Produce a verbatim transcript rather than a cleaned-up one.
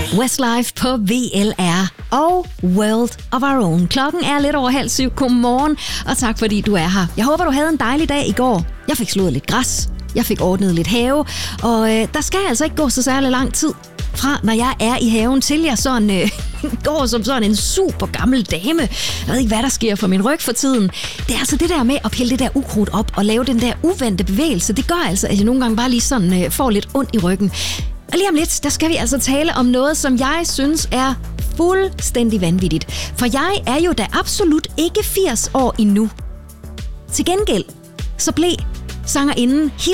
Westlife på V L R og World of Our Own. Klokken er lidt over halv syv. Godmorgen, og tak fordi du er her. Jeg håber, du havde en dejlig dag i går. Jeg fik slået lidt græs, jeg fik ordnet lidt have, og øh, der skal altså ikke gå så særlig lang tid fra, når jeg er i haven, til jeg sådan øh, går som sådan en super gammel dame. Jeg ved ikke, hvad der sker for min ryg for tiden. Det er altså det der med at pille det der ukrudt op og lave den der uventede bevægelse. Det gør altså, at jeg nogle gange bare lige sådan øh, får lidt ondt i ryggen. Og lige om lidt, der skal vi altså tale om noget, som jeg synes er fuldstændig vanvittigt. For jeg er jo da absolut ikke firs år endnu. Til gengæld, så blev sangerinden